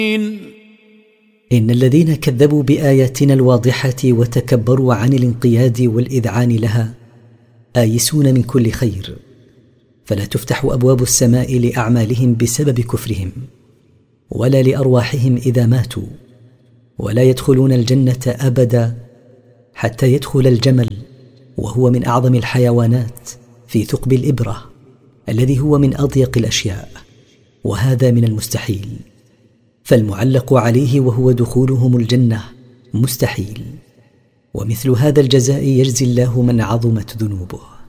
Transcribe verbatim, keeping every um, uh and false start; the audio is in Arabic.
إن الذين كذبوا بآياتنا الواضحة وتكبروا عن الانقياد والإذعان لها آيسون من كل خير، فلا تفتح أبواب السماء لأعمالهم بسبب كفرهم ولا لأرواحهم إذا ماتوا، ولا يدخلون الجنة أبدا حتى يدخل الجمل وهو من أعظم الحيوانات في ثقب الإبرة الذي هو من أضيق الأشياء، وهذا من المستحيل، فالمعلق عليه وهو دخولهم الجنة مستحيل، ومثل هذا الجزاء يجزي الله من عظمت ذنوبه.